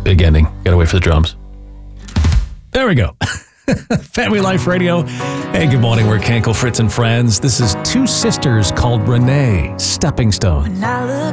Big ending. Gotta wait for the drums. There we go. Family Life Radio. Hey, good morning. We're Kenkel, Fritz, and Friends. This is Two Sisters called Renee, Stepping Stone.